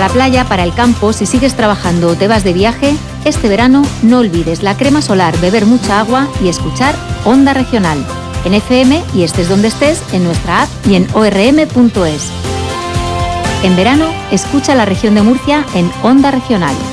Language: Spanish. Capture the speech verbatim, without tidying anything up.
la playa, para el campo, si sigues trabajando o te vas de viaje, este verano no olvides la crema solar, beber mucha agua y escuchar Onda Regional. En F M y estés donde estés, en nuestra app y en o r m punto es. En verano, escucha la región de Murcia en Onda Regional.